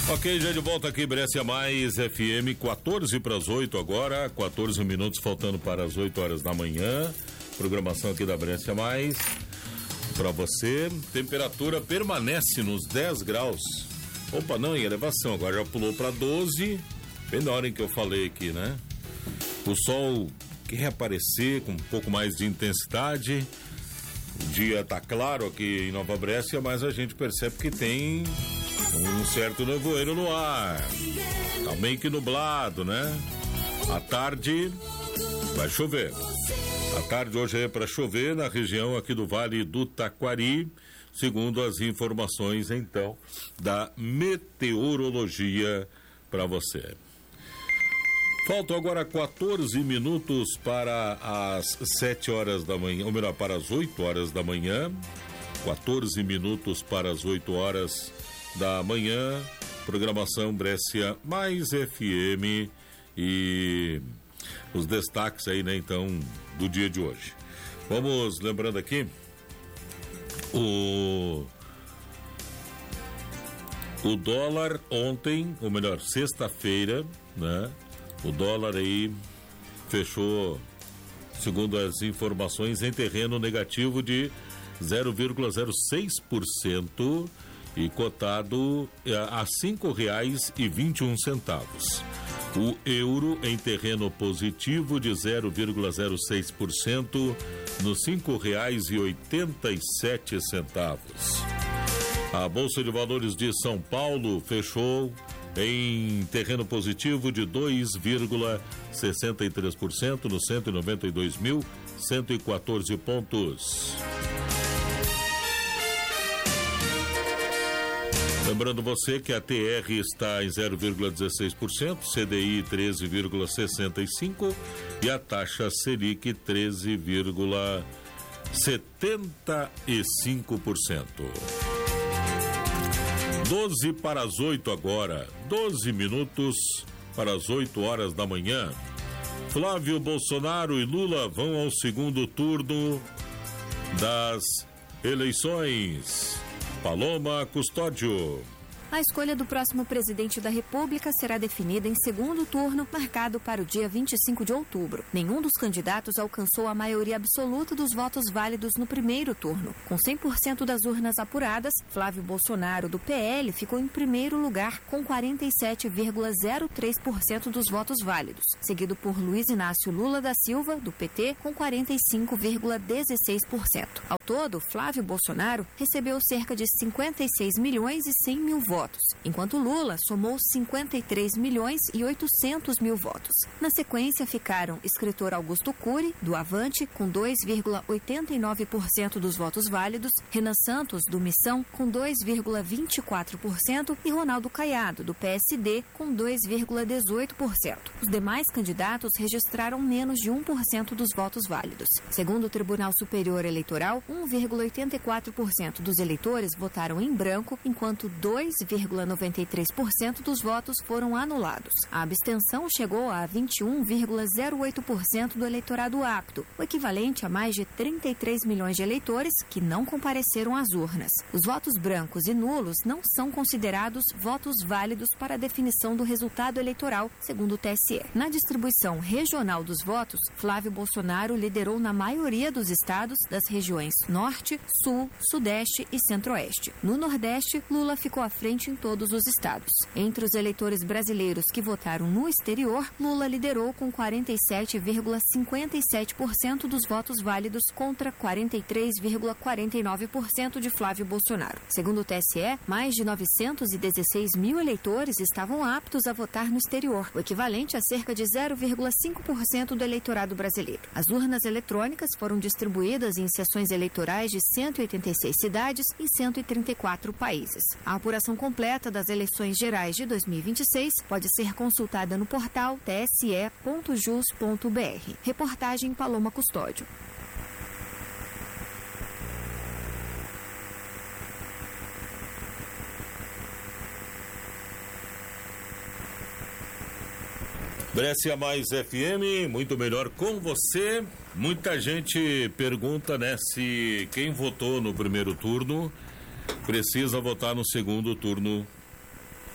Ok, já de volta aqui, Brescia Mais FM, 14 para as 8 agora, 14 minutos faltando para as 8 horas da manhã. Programação aqui da Brescia Mais para você. Temperatura permanece nos 10 graus. Opa, não, em elevação, agora já pulou para 12, bem na hora em que eu falei aqui, né? O sol quer aparecer com um pouco mais de intensidade. O dia tá claro aqui em Nova Brescia, mas a gente percebe que tem um certo nevoeiro no ar. Tá meio que nublado, né? À tarde vai chover. À tarde hoje é para chover na região aqui do Vale do Taquari, segundo as informações então da meteorologia para você. Faltam agora 14 minutos para as 7 horas da manhã, ou melhor, para as 8 horas da manhã. 14 minutos para as 8 horas da manhã. Programação Brescia Mais FM e os destaques aí, né, então, do dia de hoje. Vamos lembrando aqui, o dólar ontem, ou melhor, sexta-feira, né? O dólar aí fechou, segundo as informações, em terreno negativo de 0,06% e cotado a R$5,21. O euro em terreno positivo de 0,06% nos R$5,87. A Bolsa de Valores de São Paulo fechou em terreno positivo de 2,63% nos 192.114 pontos. Lembrando você que a TR está em 0,16%, CDI 13,65% e a taxa Selic 13,75%. 12 para as 8 agora, 12 minutos para as 8 horas da manhã. Flávio Bolsonaro e Lula vão ao segundo turno das eleições. Paloma Custódio. A escolha do próximo presidente da República será definida em segundo turno, marcado para o dia 25 de outubro. Nenhum dos candidatos alcançou a maioria absoluta dos votos válidos no primeiro turno. Com 100% das urnas apuradas, Flávio Bolsonaro, do PL, ficou em primeiro lugar com 47,03% dos votos válidos, seguido por Luiz Inácio Lula da Silva, do PT, com 45,16%. Ao todo, Flávio Bolsonaro recebeu cerca de 56 milhões e 100 mil votos, enquanto Lula somou 53 milhões e 800 mil votos. Na sequência ficaram escritor Augusto Cury, do Avante, com 2,89% dos votos válidos, Renan Santos, do Missão, com 2,24% e Ronaldo Caiado, do PSD, com 2,18%. Os demais candidatos registraram menos de 1% dos votos válidos. Segundo o Tribunal Superior Eleitoral, 1,84% dos eleitores votaram em branco, enquanto 2,93% dos votos foram anulados. A abstenção chegou a 21,08% do eleitorado apto, o equivalente a mais de 33 milhões de eleitores que não compareceram às urnas. Os votos brancos e nulos não são considerados votos válidos para a definição do resultado eleitoral, segundo o TSE. Na distribuição regional dos votos, Flávio Bolsonaro liderou na maioria dos estados das regiões Norte, Sul, Sudeste e Centro-Oeste. No Nordeste, Lula ficou à frente em todos os estados. Entre os eleitores brasileiros que votaram no exterior, Lula liderou com 47,57% dos votos válidos contra 43,49% de Flávio Bolsonaro. Segundo o TSE, mais de 916 mil eleitores estavam aptos a votar no exterior, o equivalente a cerca de 0,5% do eleitorado brasileiro. As urnas eletrônicas foram distribuídas em sessões eleitorais de 186 cidades em 134 países. A apuração completa das eleições gerais de 2026 pode ser consultada no portal tse.jus.br. Reportagem Paloma Custódio. Brescia Mais FM, muito melhor com você. Muita gente pergunta, né, se quem votou no primeiro turno precisa votar no segundo turno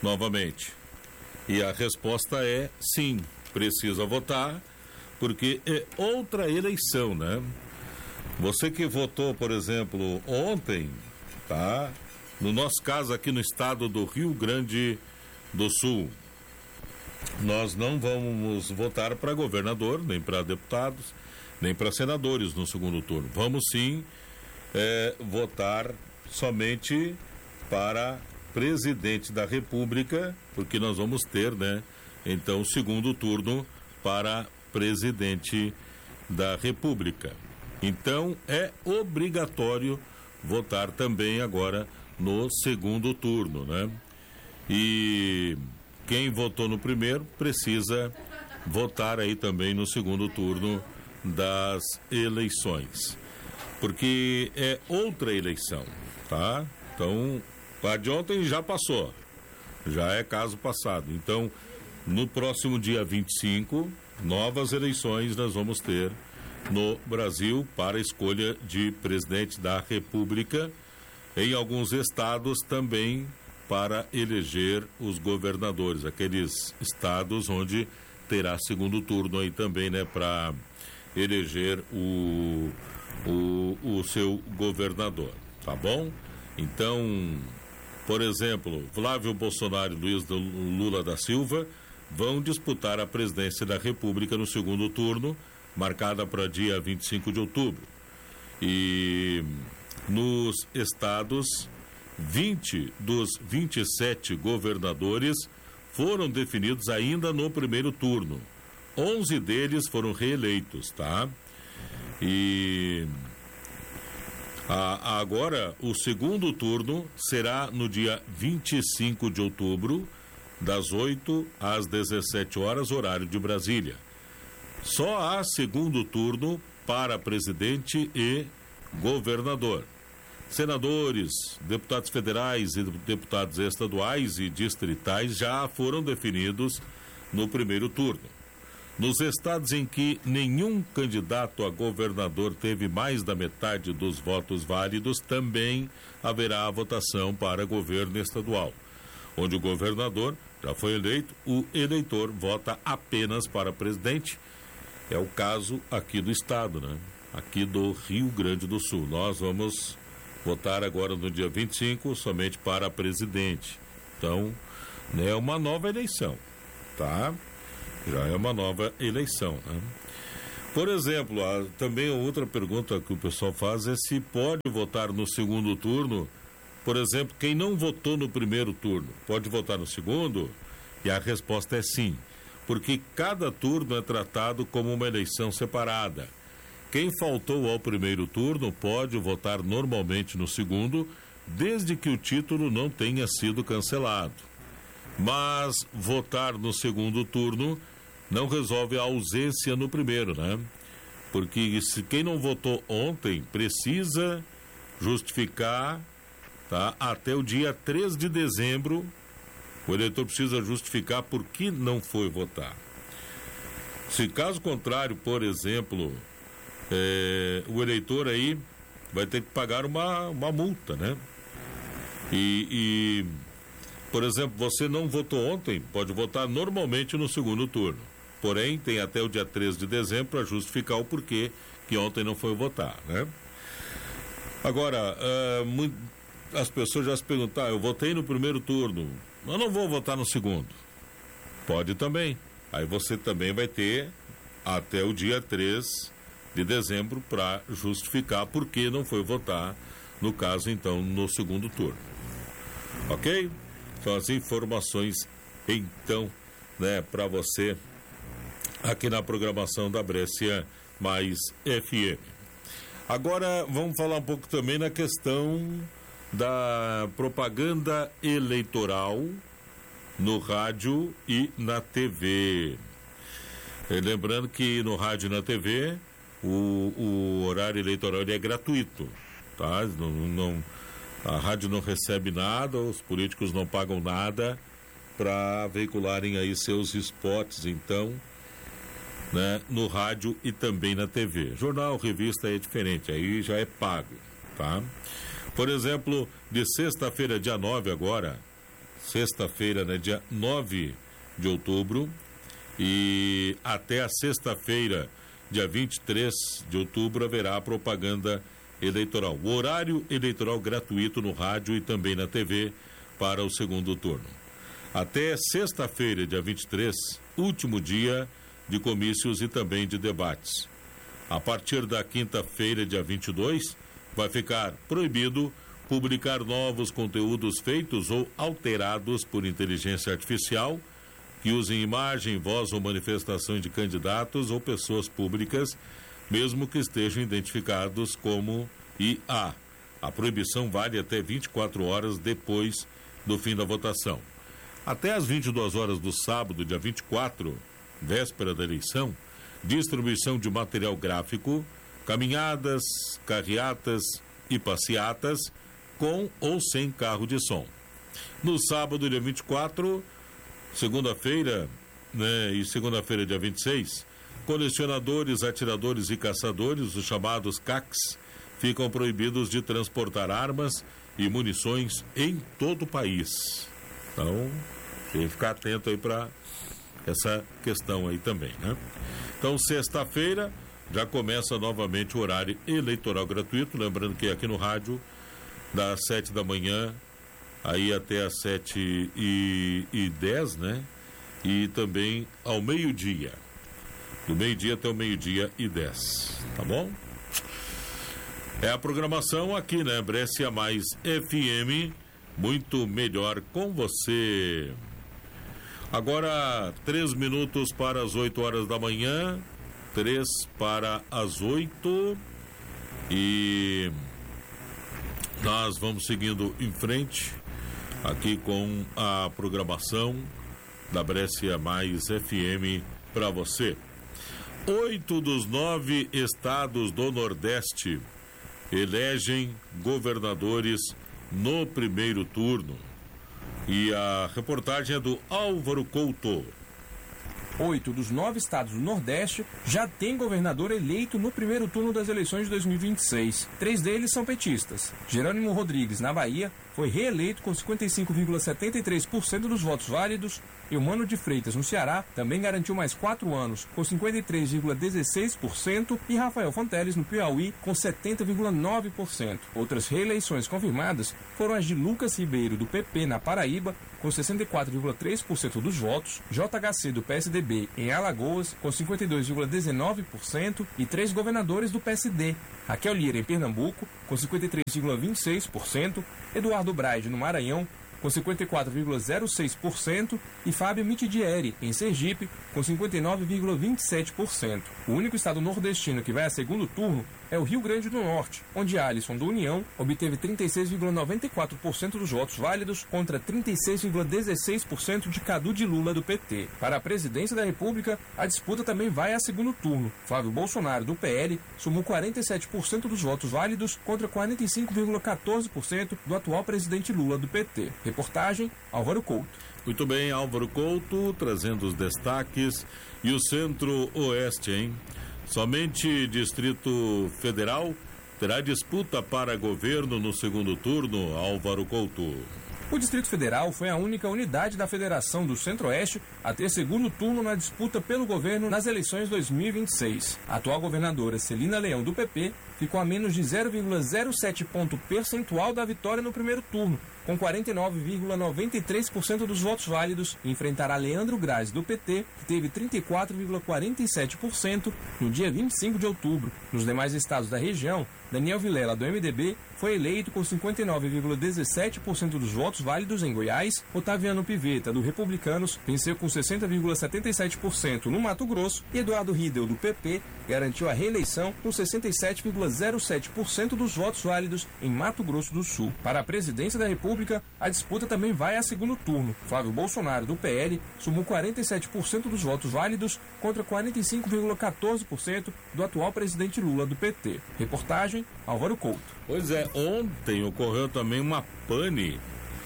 novamente. E a resposta é sim, precisa votar, porque é outra eleição, né? Você que votou, por exemplo, ontem, tá? No nosso caso aqui no estado do Rio Grande do Sul, nós não vamos votar para governador, nem para deputados, nem para senadores no segundo turno. Vamos sim votar somente para presidente da República, porque nós vamos ter, né? Então, o segundo turno para presidente da República. Então, é obrigatório votar também agora no segundo turno, né? E quem votou no primeiro precisa votar aí também no segundo turno das eleições, porque é outra eleição, tá? Então, a de ontem já passou, já é caso passado. Então, no próximo dia 25, novas eleições nós vamos ter no Brasil para a escolha de presidente da República, em alguns estados também para eleger os governadores, aqueles estados onde terá segundo turno aí também, né, para eleger o seu governador, tá bom? Então, por exemplo, Flávio Bolsonaro e Luiz Lula da Silva vão disputar a presidência da República no segundo turno, marcada para dia 25 de outubro. E nos estados, 20 dos 27 governadores foram definidos ainda no primeiro turno. 11 deles foram reeleitos, tá? E agora o segundo turno será no dia 25 de outubro, das 8 às 17 horas, horário de Brasília. Só há segundo turno para presidente e governador. Senadores, deputados federais e deputados estaduais e distritais já foram definidos no primeiro turno. Nos estados em que nenhum candidato a governador teve mais da metade dos votos válidos, também haverá a votação para governo estadual. Onde o governador já foi eleito, o eleitor vota apenas para presidente. É o caso aqui do estado, né? Aqui do Rio Grande do Sul. Nós vamos votar agora no dia 25 somente para presidente. Então, né, é uma nova eleição, tá? Já é uma nova eleição, né? Por exemplo, também outra pergunta que o pessoal faz é se pode votar no segundo turno. Por exemplo, quem não votou no primeiro turno, pode votar no segundo? E a resposta é sim, porque cada turno é tratado como uma eleição separada. Quem faltou ao primeiro turno pode votar normalmente no segundo, desde que o título não tenha sido cancelado. Mas votar no segundo turno não resolve a ausência no primeiro, né? Porque se quem não votou ontem precisa justificar, tá? Até o dia 3 de dezembro, o eleitor precisa justificar por que não foi votar. Se caso contrário, por exemplo, o eleitor aí vai ter que pagar uma multa, né? E, por exemplo, você não votou ontem, pode votar normalmente no segundo turno. Porém, tem até o dia 3 de dezembro para justificar o porquê que ontem não foi votar, né? Agora, as pessoas já se perguntaram, eu votei no primeiro turno, eu não vou votar no segundo. Pode também. Aí você também vai ter até o dia 3 de dezembro para justificar por que não foi votar, no caso, então, no segundo turno. Ok? Então, as informações, então, né, para você aqui na programação da Brescia Mais FM. Agora, vamos falar um pouco também na questão da propaganda eleitoral no rádio e na TV. Lembrando que no rádio e na TV o horário eleitoral ele é gratuito, tá? A rádio não recebe nada, os políticos não pagam nada para veicularem aí seus spots, então, né, no rádio e também na TV. Jornal, revista é diferente, aí já é pago, tá? Por exemplo, de sexta-feira, dia 9 agora, sexta-feira, né, dia 9 de outubro, e até a sexta-feira, dia 23 de outubro, haverá propaganda eleitoral. O horário eleitoral gratuito no rádio e também na TV para o segundo turno. Até sexta-feira, dia 23, último dia de comícios e também de debates. A partir da quinta-feira, dia 22, vai ficar proibido publicar novos conteúdos feitos ou alterados por inteligência artificial que usem imagem, voz ou manifestação de candidatos ou pessoas públicas, mesmo que estejam identificados como IA. A proibição vale até 24 horas depois do fim da votação. Até às 22 horas do sábado, dia 24, véspera da eleição, distribuição de material gráfico, caminhadas, carreatas e passeatas com ou sem carro de som. No sábado, dia 24, segunda-feira, né, e segunda-feira, dia 26, colecionadores, atiradores e caçadores, os chamados CACs, ficam proibidos de transportar armas e munições em todo o país. Então, tem que ficar atento aí para essa questão aí também, né? Então, sexta-feira, já começa novamente o horário eleitoral gratuito, lembrando que aqui no rádio, das 7 da manhã, aí até às 7h10, né? E também ao meio-dia. Do meio-dia até o meio-dia e 10, tá bom? É a programação aqui, né? Brescia Mais FM, muito melhor com você. Agora, 3 minutos para as 8 horas da manhã, 3 para as 8, e nós vamos seguindo em frente aqui com a programação da Brescia Mais FM para você. 8 dos 9 estados do Nordeste elegem governadores no primeiro turno. E a reportagem é do Álvaro Couto. 8 dos 9 estados do Nordeste já têm governador eleito no primeiro turno das eleições de 2026. 3 deles são petistas. Jerônimo Rodrigues, na Bahia, foi reeleito com 55,73% dos votos válidos, e o Mano de Freitas, no Ceará, também garantiu mais 4 anos, com 53,16%, e Rafael Fonteles, no Piauí, com 70,9%. Outras reeleições confirmadas foram as de Lucas Ribeiro, do PP, na Paraíba, com 64,3% dos votos, JHC, do PSDB, em Alagoas, com 52,19%, e 3 governadores do PSD, Raquel Lira, em Pernambuco, com 53,26%, Eduardo Braide, no Maranhão, com 54,06%, e Fábio Mitidieri, em Sergipe, com 59,27%. O único estado nordestino que vai a segundo turno é o Rio Grande do Norte, onde Alisson, do União, obteve 36,94% dos votos válidos contra 36,16% de Cadu de Lula, do PT. Para a presidência da República, a disputa também vai a segundo turno. Flávio Bolsonaro, do PL, somou 47% dos votos válidos contra 45,14% do atual presidente Lula, do PT. Reportagem, Álvaro Couto. Muito bem, Álvaro Couto, trazendo os destaques. E o Centro-Oeste, hein? Somente Distrito Federal terá disputa para governo no segundo turno, Álvaro Couto. O Distrito Federal foi a única unidade da Federação do Centro-Oeste a ter segundo turno na disputa pelo governo nas eleições 2026. A atual governadora Celina Leão, do PP, ficou a menos de 0,07 ponto percentual da vitória no primeiro turno, com 49,93% dos votos válidos, e enfrentará Leandro Graz, do PT, que teve 34,47% no dia 25 de outubro. Nos demais estados da região, Daniel Vilela, do MDB, foi eleito com 59,17% dos votos válidos em Goiás. Otaviano Pivetta, do Republicanos, venceu com 60,77% no Mato Grosso, e Eduardo Riedel, do PP, garantiu a reeleição com 67,07% dos votos válidos em Mato Grosso do Sul. Para a presidência da República, a disputa também vai a segundo turno. Flávio Bolsonaro, do PL, somou 47% dos votos válidos contra 45,14% do atual presidente Lula, do PT. Reportagem, Álvaro Couto. Pois é, ontem ocorreu também uma pane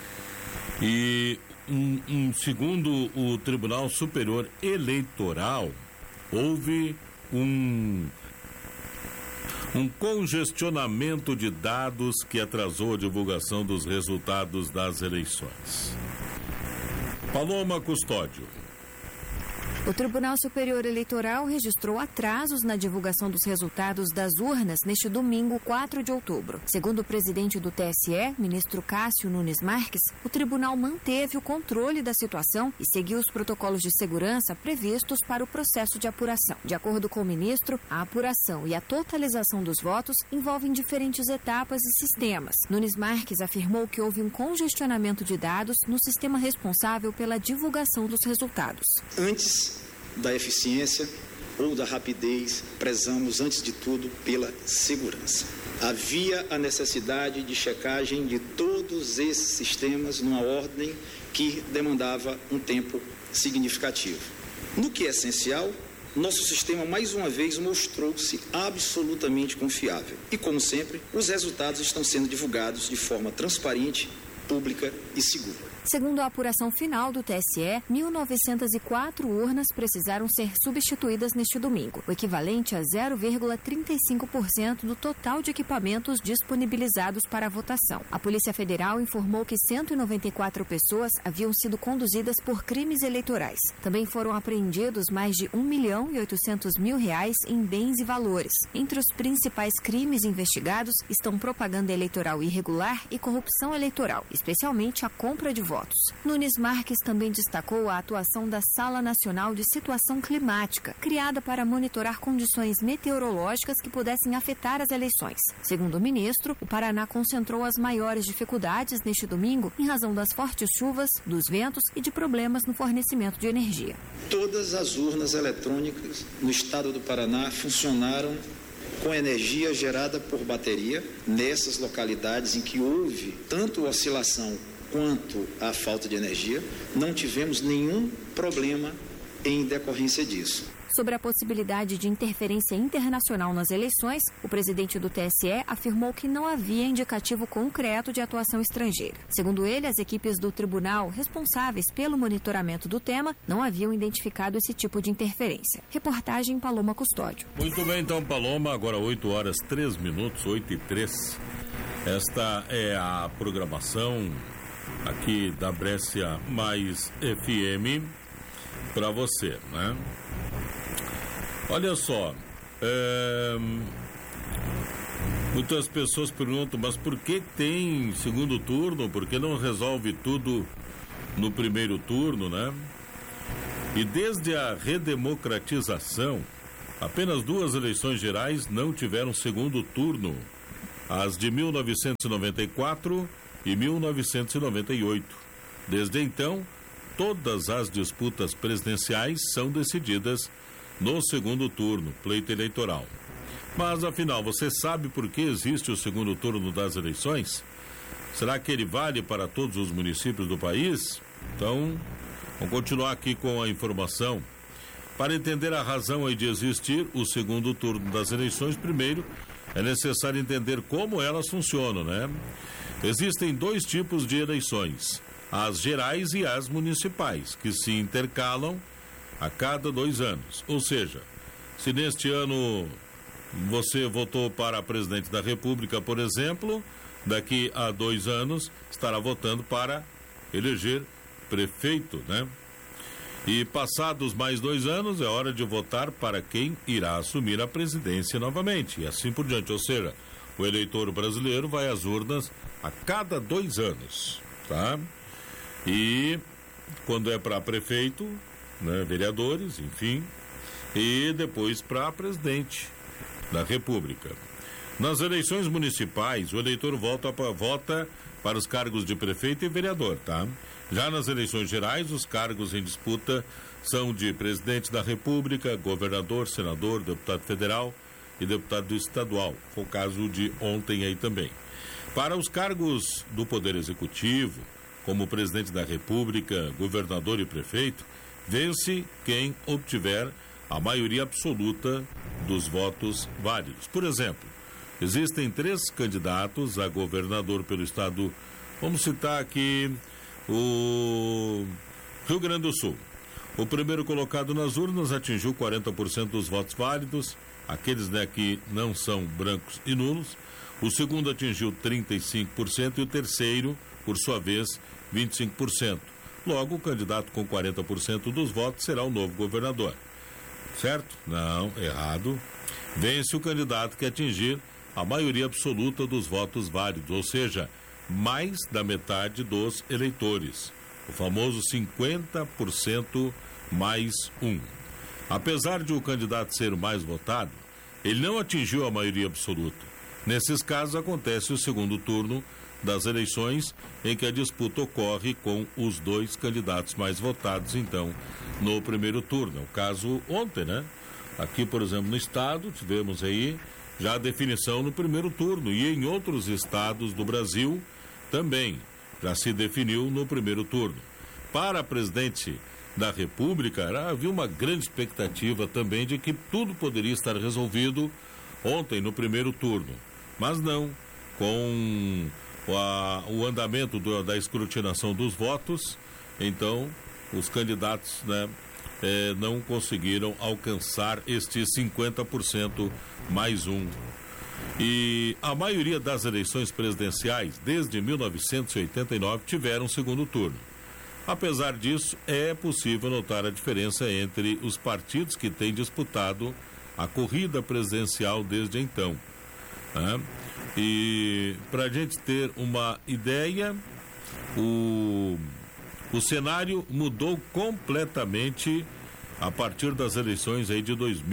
e, segundo o Tribunal Superior Eleitoral, houve um congestionamento de dados que atrasou a divulgação dos resultados das eleições. Paloma Custódio. O Tribunal Superior Eleitoral registrou atrasos na divulgação dos resultados das urnas neste domingo, 4 de outubro. Segundo o presidente do TSE, ministro Cássio Nunes Marques, o tribunal manteve o controle da situação e seguiu os protocolos de segurança previstos para o processo de apuração. De acordo com o ministro, a apuração e a totalização dos votos envolvem diferentes etapas e sistemas. Nunes Marques afirmou que houve um congestionamento de dados no sistema responsável pela divulgação dos resultados. Antes da eficiência ou da rapidez, prezamos, antes de tudo, pela segurança. Havia a necessidade de checagem de todos esses sistemas numa ordem que demandava um tempo significativo. No que é essencial, nosso sistema, mais uma vez, mostrou-se absolutamente confiável. E, como sempre, os resultados estão sendo divulgados de forma transparente, pública e segura. Segundo a apuração final do TSE, 1.904 urnas precisaram ser substituídas neste domingo, o equivalente a 0,35% do total de equipamentos disponibilizados para a votação. A Polícia Federal informou que 194 pessoas haviam sido conduzidas por crimes eleitorais. Também foram apreendidos mais de R$1.800.000 em bens e valores. Entre os principais crimes investigados estão propaganda eleitoral irregular e corrupção eleitoral, especialmente a compra de votos. Nunes Marques também destacou a atuação da Sala Nacional de Situação Climática, criada para monitorar condições meteorológicas que pudessem afetar as eleições. Segundo o ministro, o Paraná concentrou as maiores dificuldades neste domingo em razão das fortes chuvas, dos ventos e de problemas no fornecimento de energia. Todas as urnas eletrônicas no estado do Paraná funcionaram com energia gerada por bateria nessas localidades em que houve tanto oscilação quanto a falta de energia. Não tivemos nenhum problema em decorrência disso. Sobre a possibilidade de interferência internacional nas eleições, o presidente do TSE afirmou que não havia indicativo concreto de atuação estrangeira. Segundo ele, as equipes do tribunal responsáveis pelo monitoramento do tema não haviam identificado esse tipo de interferência. Reportagem Paloma Custódio. Muito bem, então, Paloma, agora 8h03, 8h03. Esta é a programação aqui da Brescia Mais FM para você, né? Olha só, muitas pessoas perguntam, mas por que tem segundo turno? Por que não resolve tudo no primeiro turno, né? E desde a redemocratização, apenas 2 eleições gerais não tiveram segundo turno, as de 1994 e 1998. Desde então, todas as disputas presidenciais são decididas no segundo turno, pleito eleitoral. Mas, afinal, você sabe por que existe o segundo turno das eleições? Será que ele vale para todos os municípios do país? Então, vamos continuar aqui com a informação. Para entender a razão aí de existir o segundo turno das eleições, primeiro é necessário entender como elas funcionam, né? Existem 2 tipos de eleições, as gerais e as municipais, que se intercalam a cada 2 anos. Ou seja, se neste ano você votou para presidente da República, por exemplo, daqui a 2 anos estará votando para eleger prefeito, né? E passados mais 2 anos, é hora de votar para quem irá assumir a presidência novamente, e assim por diante. Ou seja, o eleitor brasileiro vai às urnas a cada 2 anos, tá? E quando é para prefeito, né, vereadores, enfim, e depois para presidente da República. Nas eleições municipais, o eleitor vota para os cargos de prefeito e vereador, tá? Já nas eleições gerais, os cargos em disputa são de presidente da República, governador, senador, deputado federal e deputado estadual. Foi o caso de ontem aí também. Para os cargos do Poder Executivo, como presidente da República, governador e prefeito, vence quem obtiver a maioria absoluta dos votos válidos. Por exemplo, existem 3 candidatos a governador pelo estado, vamos citar aqui o Rio Grande do Sul. O primeiro colocado nas urnas atingiu 40% dos votos válidos, aqueles, né, que não são brancos e nulos. O segundo atingiu 35% e o terceiro, por sua vez, 25%. Logo, o candidato com 40% dos votos será o novo governador. Certo? Não, errado. Vence o candidato que atingir a maioria absoluta dos votos válidos, ou seja, mais da metade dos eleitores. O famoso 50% mais um. Apesar de o candidato ser o mais votado, ele não atingiu a maioria absoluta. Nesses casos, acontece o segundo turno das eleições, em que a disputa ocorre com os dois candidatos mais votados, então, no primeiro turno. O caso ontem, né? Aqui, por exemplo, no estado, tivemos aí já a definição no primeiro turno, e em outros estados do Brasil também já se definiu no primeiro turno. Para presidente da República, havia uma grande expectativa também de que tudo poderia estar resolvido ontem no primeiro turno, mas não, com o andamento da escrutinação dos votos, então os candidatos, né, não conseguiram alcançar estes 50% mais um. E a maioria das eleições presidenciais, desde 1989, tiveram segundo turno. Apesar disso, é possível notar a diferença entre os partidos que têm disputado a corrida presidencial desde então, né? E para a gente ter uma ideia, o cenário mudou completamente a partir das eleições aí de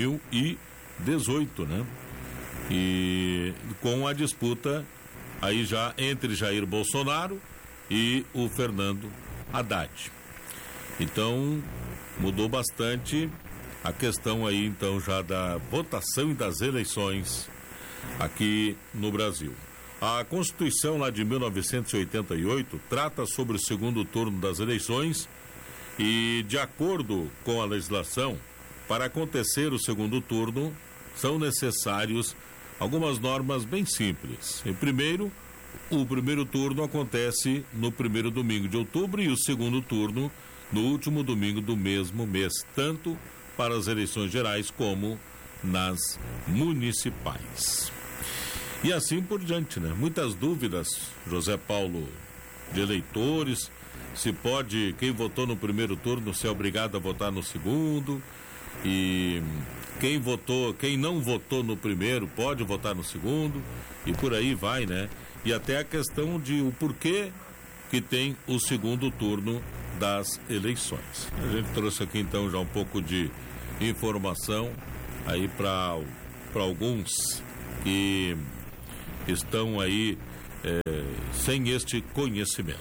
2018, né? E com a disputa aí já entre Jair Bolsonaro e o Fernando Haddad. Então, mudou bastante a questão aí, então, já da votação e das eleições aqui no Brasil. A Constituição lá de 1988 trata sobre o segundo turno das eleições e, de acordo com a legislação, para acontecer o segundo turno, são necessários algumas normas bem simples. Em primeiro, o primeiro turno acontece no primeiro domingo de outubro e o segundo turno no último domingo do mesmo mês, tanto para as eleições gerais como nas municipais. E assim por diante, né? Muitas dúvidas, José Paulo, de eleitores, se pode, quem votou no primeiro turno, ser obrigado a votar no segundo, e quem não votou no primeiro pode votar no segundo, e por aí vai, né? E até a questão de o porquê que tem o segundo turno das eleições. A gente trouxe aqui então já um pouco de informação aí para alguns que estão aí sem este conhecimento.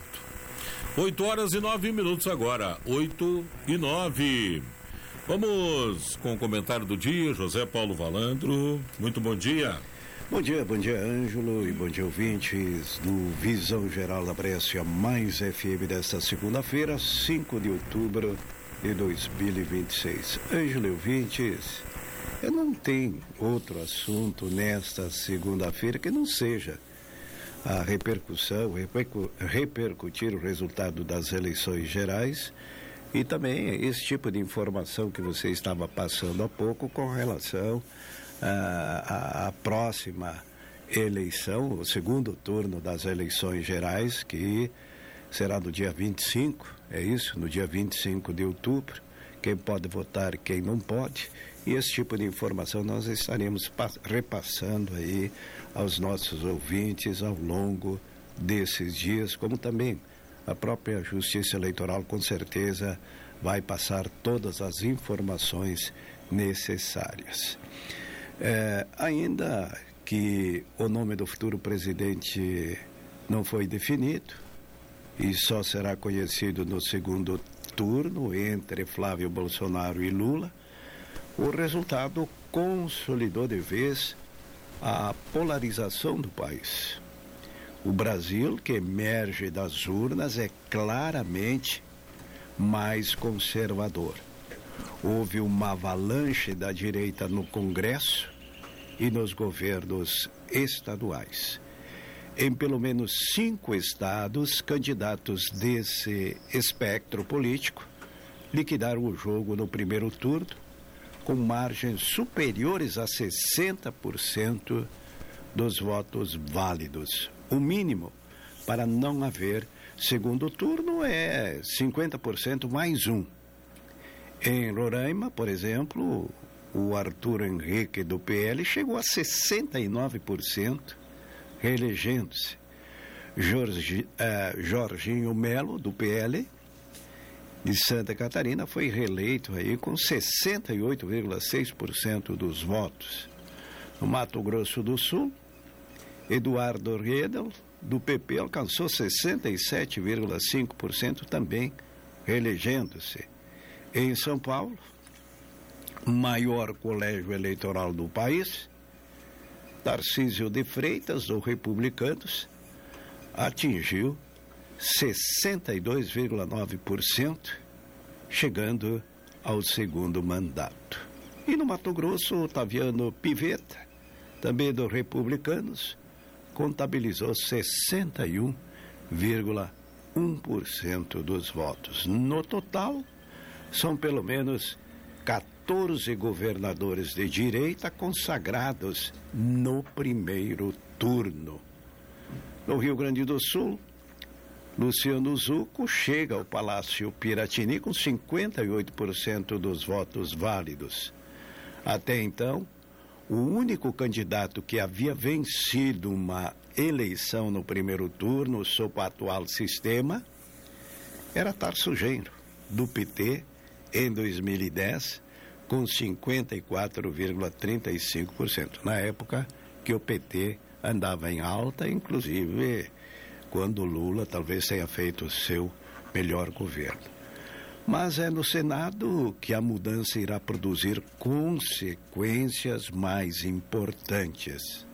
8h09 agora, 8h09. Vamos com o comentário do dia, José Paulo Valandro. Muito bom dia. Bom dia, Ângelo, e bom dia, ouvintes do Visão Geral da Brescia Mais FM desta segunda-feira, 5 de outubro de 2026. Ângelo e ouvintes, eu não tenho outro assunto nesta segunda-feira que não seja a repercussão, repercutir o resultado das eleições gerais e também esse tipo de informação que você estava passando há pouco com relação à próxima eleição, o segundo turno das eleições gerais, que será no dia 25, é isso? No dia 25 de outubro, quem pode votar, quem não pode, e esse tipo de informação nós estaremos repassando aí aos nossos ouvintes ao longo desses dias, como também a própria Justiça Eleitoral com certeza vai passar todas as informações necessárias. Ainda que o nome do futuro presidente não foi definido e só será conhecido no segundo turno entre Flávio Bolsonaro e Lula, o resultado consolidou de vez a polarização do país. O Brasil, que emerge das urnas, é claramente mais conservador. Houve uma avalanche da direita no Congresso e nos governos estaduais. Em pelo menos 5 estados, candidatos desse espectro político liquidaram o jogo no primeiro turno, com margens superiores a 60% dos votos válidos, o mínimo para não haver segundo turno é 50% mais um. Em Roraima, por exemplo, o Arthur Henrique do PL chegou a 69%, reelegendo-se. Jorginho Melo, do PL, de Santa Catarina, foi reeleito aí com 68,6% dos votos. No Mato Grosso do Sul, Eduardo Riedel, do PP, alcançou 67,5%, também reelegendo-se. Em São Paulo, maior colégio eleitoral do país, Tarcísio de Freitas, do Republicanos, atingiu 62,9%, chegando ao segundo mandato. E no Mato Grosso, Otaviano Pivetta, também do Republicanos, contabilizou 61,1% dos votos. No total, são pelo menos 14 governadores de direita consagrados no primeiro turno. No Rio Grande do Sul, Luciano Zucco chega ao Palácio Piratini com 58% dos votos válidos. Até então, o único candidato que havia vencido uma eleição no primeiro turno sob o atual sistema era Tarso Genro, do PT, em 2010, com 54,35%. Na época que o PT andava em alta, inclusive quando Lula talvez tenha feito o seu melhor governo. Mas é no Senado que a mudança irá produzir consequências mais importantes.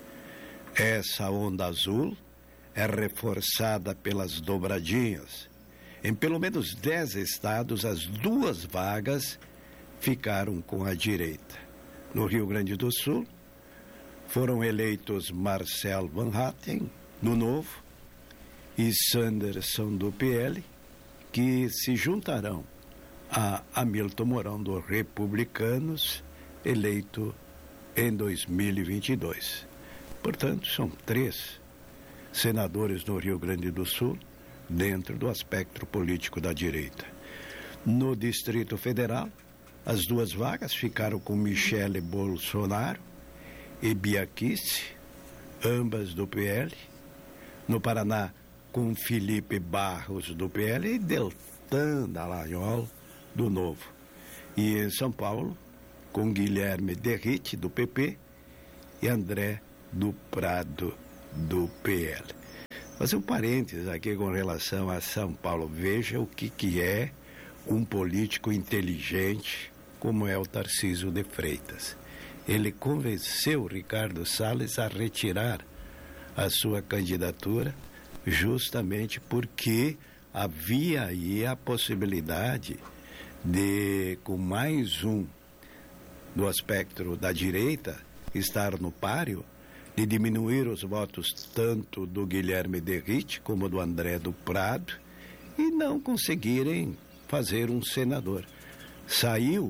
Essa onda azul é reforçada pelas dobradinhas. Em pelo menos 10 estados, as 2 vagas ficaram com a direita. No Rio Grande do Sul, foram eleitos Marcel Van Hatten, do Novo, e Sanderson, do PL, que se juntarão a Hamilton Mourão, do Republicanos, eleito em 2022. Portanto, são 3 senadores no Rio Grande do Sul, dentro do espectro político da direita. No Distrito Federal, as 2 vagas ficaram com Michele Bolsonaro e Bia Kicis, ambas do PL. No Paraná, com Felipe Barros, do PL, e Deltan Dallagnol, do Novo. E em São Paulo, com Guilherme Derrite, do PP, e André do Prado, do PL. Fazer um parênteses aqui com relação a São Paulo. Veja o que é um político inteligente como é o Tarcísio de Freitas. Ele convenceu Ricardo Salles a retirar a sua candidatura justamente porque havia aí a possibilidade de, com mais um do espectro da direita, estar no páreo, de diminuir os votos tanto do Guilherme Derrite como do André do Prado e não conseguirem fazer um senador. Saiu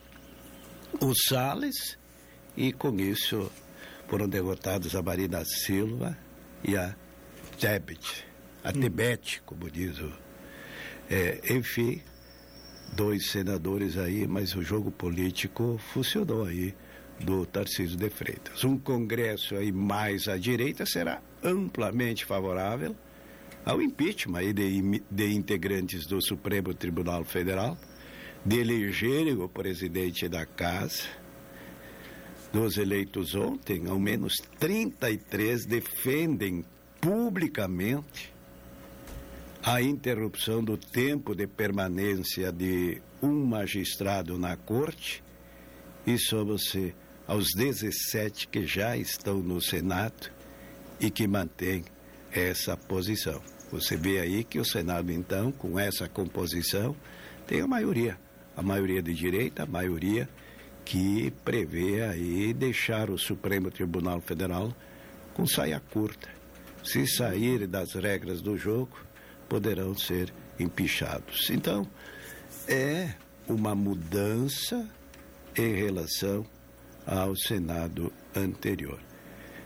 o Salles e com isso foram derrotados a Marina Silva e a Tebet, como diz o... enfim, 2 senadores aí, mas o jogo político funcionou aí do Tarcísio de Freitas. Um congresso aí mais à direita será amplamente favorável ao impeachment aí de integrantes do Supremo Tribunal Federal, de elegerem o presidente da casa. Dos eleitos ontem, ao menos 33 defendem publicamente a interrupção do tempo de permanência de um magistrado na corte, e soma-se aos 17 que já estão no Senado e que mantêm essa posição. Você vê aí que o Senado, então, com essa composição, tem a maioria de direita, a maioria que prevê aí deixar o Supremo Tribunal Federal com saia curta. Se saírem das regras do jogo, poderão ser empichados. Então, é uma mudança em relação ao Senado anterior.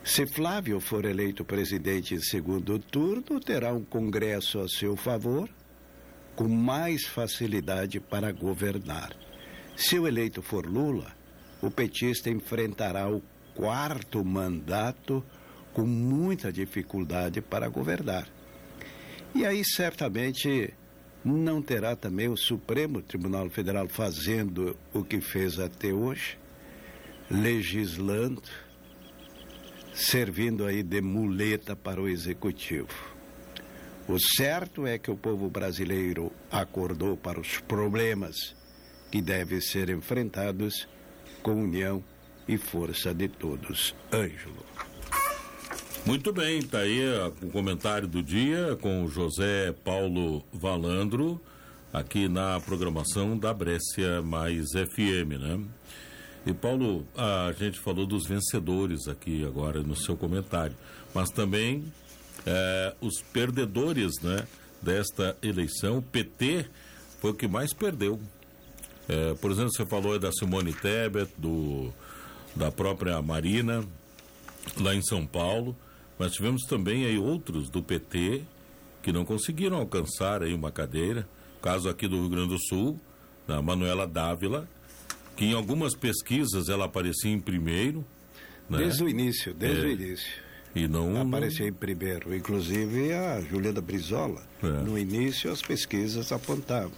Se Flávio for eleito presidente em segundo turno, terá um Congresso a seu favor, com mais facilidade para governar. Se o eleito for Lula, o petista enfrentará o 4º mandato com muita dificuldade para governar. E aí, certamente, não terá também o Supremo Tribunal Federal fazendo o que fez até hoje, legislando, servindo aí de muleta para o Executivo. O certo é que o povo brasileiro acordou para os problemas que devem ser enfrentados com união e força de todos. Ângelo. Muito bem, está aí o comentário do dia com o José Paulo Valandro, aqui na programação da Brescia Mais FM, né? E Paulo, a gente falou dos vencedores aqui agora no seu comentário, mas também os perdedores, né, desta eleição. O PT foi o que mais perdeu. Por exemplo, você falou da Simone Tebet, da própria Marina, lá em São Paulo, mas tivemos também aí outros do PT que não conseguiram alcançar aí uma cadeira. Caso aqui do Rio Grande do Sul, da Manuela Dávila, que em algumas pesquisas ela aparecia em primeiro, né? Desde o início. E não aparecia em primeiro. Inclusive a Juliana Brizola, no início as pesquisas apontavam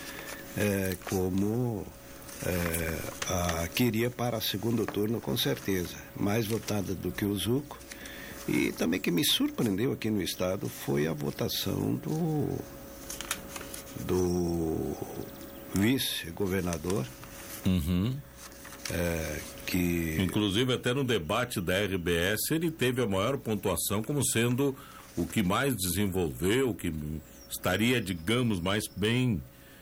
como queria para segundo turno, com certeza, mais votada do que o Zucco. E também que me surpreendeu aqui no estado foi a votação do vice-governador, que... Inclusive até no debate da RBS ele teve a maior pontuação como sendo o que mais desenvolveu, o que estaria, digamos, mais bem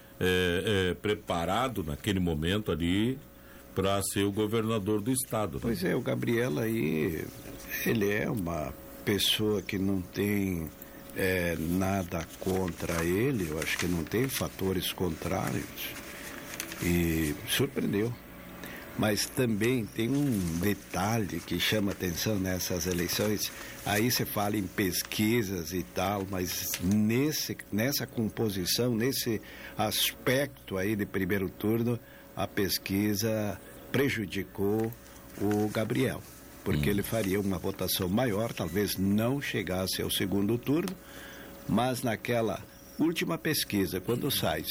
preparado naquele momento ali para ser o governador do estado, né? Pois é, o Gabriel aí, ele é uma pessoa que não tem nada contra ele, eu acho que não tem fatores contrários, e surpreendeu. Mas também tem um detalhe que chama atenção nessas eleições. Aí você fala em pesquisas e tal, mas nessa composição, nesse aspecto aí de primeiro turno, a pesquisa prejudicou o Gabriel, porque ele faria uma votação maior, talvez não chegasse ao segundo turno, mas naquela última pesquisa, quando sai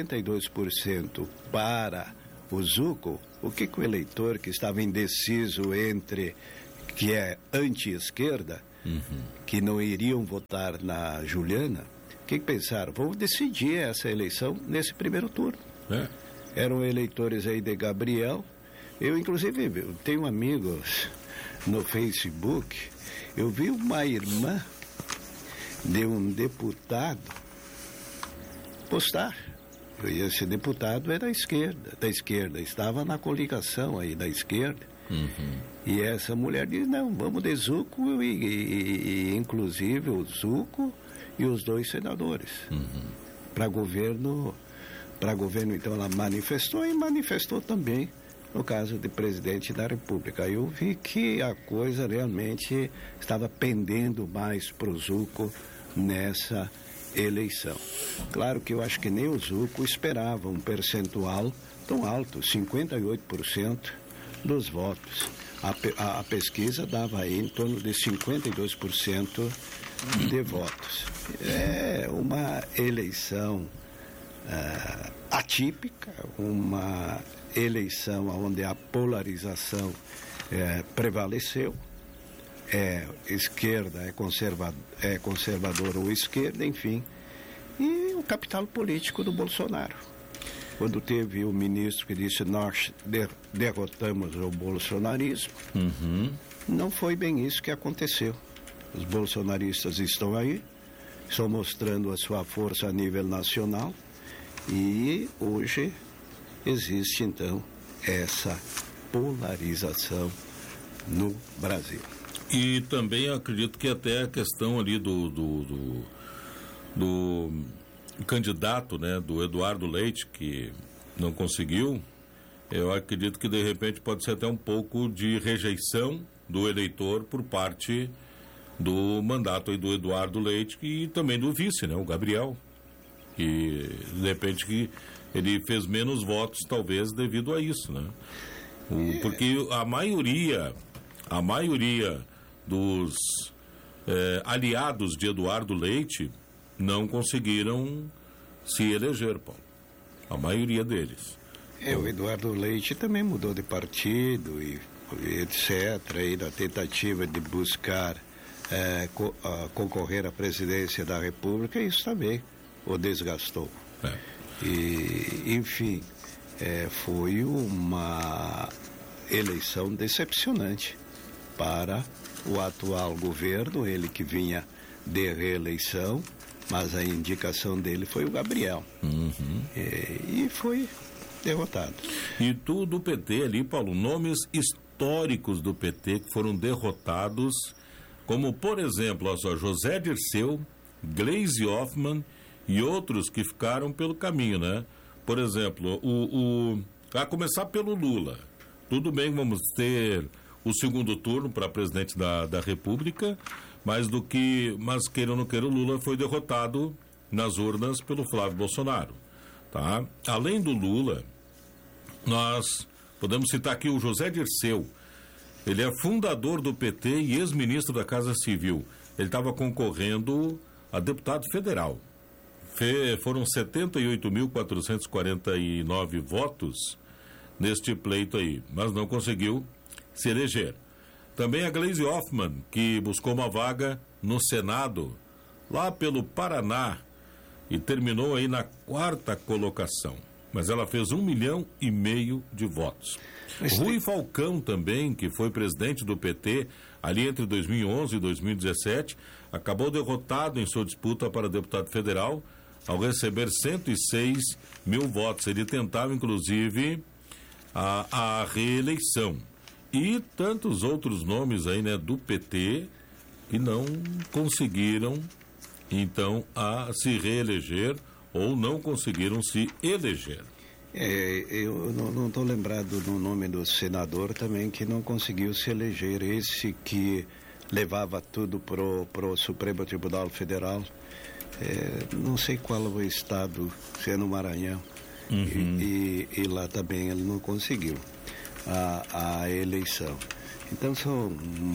52% para o Zucco, o que o eleitor que estava indeciso entre, que é anti-esquerda, que não iriam votar na Juliana, o que pensaram? Vamos decidir essa eleição nesse primeiro turno. Eram eleitores aí de Gabriel. Eu, inclusive, tenho amigos no Facebook, eu vi uma irmã de um deputado postar. E esse deputado era da esquerda, estava na coligação aí da esquerda. E essa mulher diz, não, vamos de Zucco e inclusive o Zucco e os 2 senadores. Para governo, então, ela manifestou também no caso de presidente da República. Eu vi que a coisa realmente estava pendendo mais para o Zucco nessa eleição. Claro que eu acho que nem o Zucco esperava um percentual tão alto, 58% dos votos. A pesquisa dava aí em torno de 52% de votos. É uma eleição atípica, uma eleição onde a polarização prevaleceu. Esquerda é conservador ou esquerda, enfim. E o capital político do Bolsonaro. Quando teve o ministro que disse nós derrotamos o bolsonarismo, não foi bem isso que aconteceu. Os bolsonaristas estão aí, estão mostrando a sua força a nível nacional e hoje existe então essa polarização no Brasil. E também acredito que até a questão ali do candidato, né, do Eduardo Leite, que não conseguiu, eu acredito que de repente pode ser até um pouco de rejeição do eleitor por parte do mandato aí do Eduardo Leite e também do vice, né, o Gabriel, que de repente que ele fez menos votos talvez devido a isso, né? Porque a maioria dos aliados de Eduardo Leite não conseguiram se eleger, Paulo. A maioria deles. O Eduardo Leite também mudou de partido e etc. E na tentativa de buscar concorrer à presidência da República, isso também o desgastou. E, enfim, foi uma eleição decepcionante para o atual governo, ele que vinha de reeleição, mas a indicação dele foi o Gabriel. E foi derrotado. E tu do PT ali, Paulo, nomes históricos do PT que foram derrotados, como por exemplo, José Dirceu, Gleisi Hoffmann e outros que ficaram pelo caminho, né? Por exemplo, a começar pelo Lula. Tudo bem, vamos ter o segundo turno para presidente da República, mas queira ou não queira, o Lula foi derrotado nas urnas pelo Flávio Bolsonaro, tá? Além do Lula, nós podemos citar aqui o José Dirceu. Ele é fundador do PT e ex-ministro da Casa Civil. Ele estava concorrendo a deputado federal. Foram 78.449 votos neste pleito aí, mas não conseguiu se eleger. Também a Gleisi Hoffmann, que buscou uma vaga no Senado, lá pelo Paraná, e terminou aí na 4ª colocação. Mas ela fez 1,5 milhão de votos. Rui Falcão também, que foi presidente do PT ali entre 2011 e 2017, acabou derrotado em sua disputa para deputado federal ao receber 106 mil votos. Ele tentava, inclusive, a reeleição. E tantos outros nomes aí, né, do PT que não conseguiram, então, se reeleger ou não conseguiram se eleger. Eu não estou lembrado do nome do senador também que não conseguiu se eleger, esse que levava tudo pro Supremo Tribunal Federal. Não sei qual o estado, se é no Maranhão. E lá também ele não conseguiu a eleição. Então são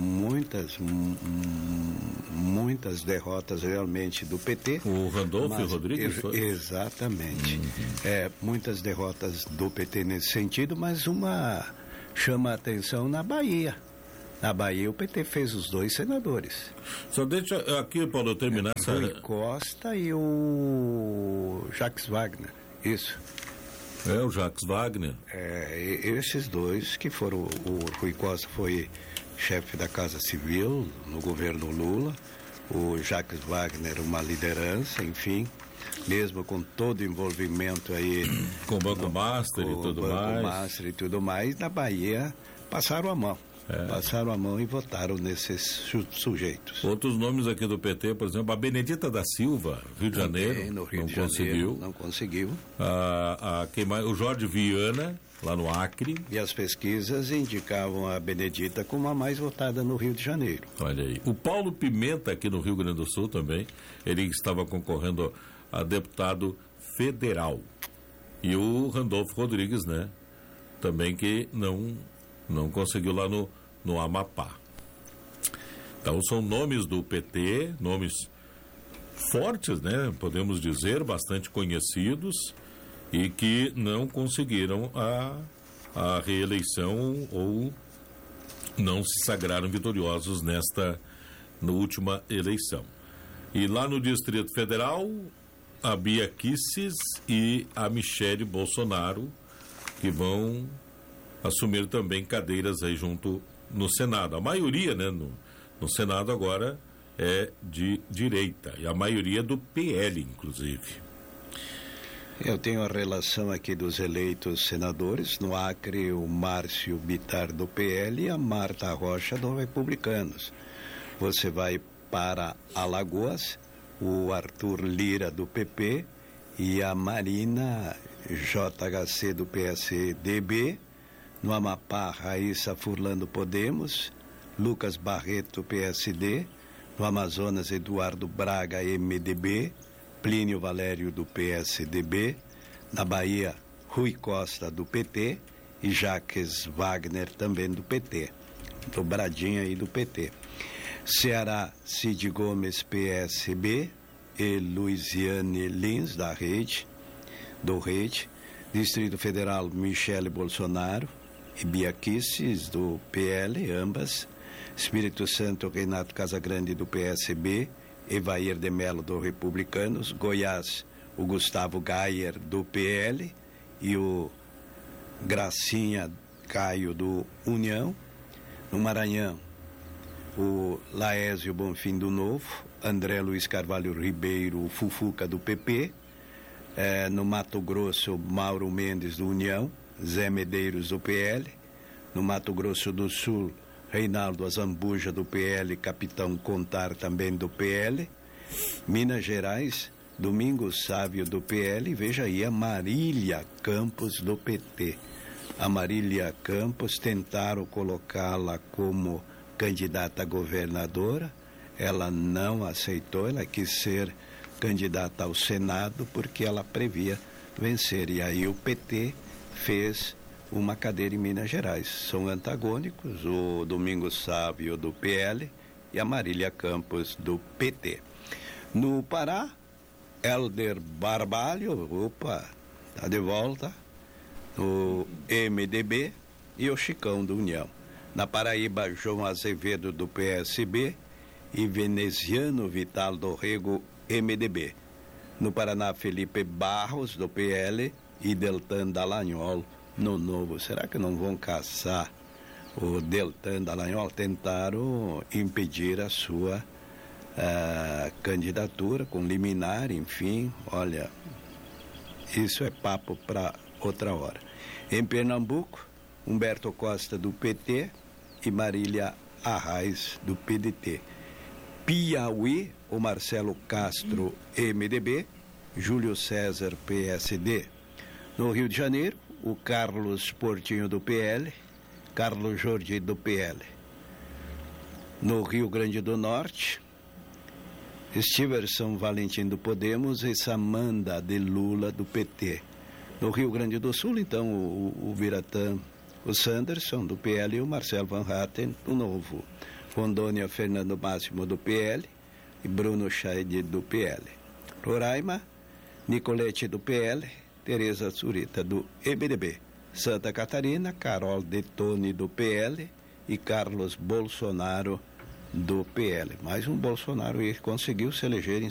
muitas derrotas realmente do PT. O Randolfo Rodrigues foi? Exatamente. Muitas derrotas do PT nesse sentido, mas uma chama a atenção na Bahia. Na Bahia o PT fez os 2 senadores. Só deixa aqui, Paulo, eu terminar essa... Rui Costa e o Jacques Wagner. Isso. O Jacques Wagner. Esses 2 que foram... O Rui Costa foi chefe da Casa Civil no governo Lula. O Jacques Wagner, uma liderança, enfim. Mesmo com todo o envolvimento aí... Com o Banco Master e tudo mais. Banco Master e tudo mais. Na Bahia, passaram a mão. Passaram a mão e votaram nesses sujeitos. Outros nomes aqui do PT, por exemplo, a Benedita da Silva, Rio de Janeiro, no Rio de Janeiro, não conseguiu. Quem mais? O Jorge Viana, lá no Acre. E as pesquisas indicavam a Benedita como a mais votada no Rio de Janeiro. Olha aí. O Paulo Pimenta, aqui no Rio Grande do Sul também, ele estava concorrendo a deputado federal. E o Randolfo Rodrigues, né? Também que não conseguiu lá no Amapá. Então são nomes do PT, nomes fortes, né? Podemos dizer, bastante conhecidos e que não conseguiram a reeleição ou não se sagraram vitoriosos nesta última eleição. E lá no Distrito Federal, a Bia Kicis e a Michele Bolsonaro, que vão assumir também cadeiras aí junto no Senado. A maioria, né, no Senado agora é de direita, e a maioria do PL, inclusive. Eu tenho a relação aqui dos eleitos senadores. No Acre, o Márcio Bittar do PL e a Marta Rocha do Republicanos. Você vai para Alagoas, o Arthur Lira do PP e a Marina JHC do PSDB. No Amapá, Raíssa Furlan do Podemos, Lucas Barreto, PSD. No Amazonas, Eduardo Braga, MDB. Plínio Valério, do PSDB. Na Bahia, Rui Costa, do PT. E Jacques Wagner, também do PT. Dobradinha aí do PT. Ceará, Cid Gomes, PSB. E Luiziane Lins, da Rede. Do Rede. Distrito Federal, Michele Bolsonaro e Bia Kicis, do PL, ambas. Espírito Santo, Renato Casagrande, do PSB, Evair de Mello, do Republicanos. Goiás, o Gustavo Gayer, do PL, e o Gracinha Caio, do União. No Maranhão, o Laésio Bonfim, do Novo. André Luiz Carvalho Ribeiro, Fufuca, do PP. No Mato Grosso, Mauro Mendes, do União. Zé Medeiros, do PL. No Mato Grosso do Sul, Reinaldo Azambuja, do PL. Capitão Contar, também do PL. Minas Gerais, Domingos Sávio, do PL. E veja aí a Marília Campos, do PT. A Marília Campos, tentaram colocá-la como candidata a governadora. Ela não aceitou, ela quis ser candidata ao Senado porque ela previa vencer. E aí o PT fez uma cadeira em Minas Gerais. São antagônicos, o Domingos Sávio, do PL, e a Marília Campos, do PT. No Pará, Helder Barbalho, está de volta, no MDB, e o Chicão, do União. Na Paraíba, João Azevedo, do PSB, e Veneziano Vital do Rego, MDB. No Paraná, Felipe Barros, do PL, e Deltan Dallagnol, no Novo. Será que não vão caçar o Deltan Dallagnol? Tentaram impedir a sua candidatura com liminar, enfim. Olha, isso é papo para outra hora. Em Pernambuco, Humberto Costa, do PT, e Marília Arraes, do PDT. Piauí, o Marcelo Castro, MDB, Júlio César, PSD. No Rio de Janeiro, o Carlos Portinho, do PL, Carlos Jordi, do PL. No Rio Grande do Norte, Stiverson Valentim, do Podemos, e Samanda de Lula, do PT. No Rio Grande do Sul, então, o Biratã, o Sanderson, do PL, e o Marcelo Van Hatten, do Novo. Rondônia, Fernando Máximo, do PL, e Bruno Scheide, do PL. Roraima, Nicolete, do PL, Tereza Zurita, do MDB. Santa Catarina, Carol Detone, do PL, e Carlos Bolsonaro, do PL. Mais um Bolsonaro, e conseguiu se eleger em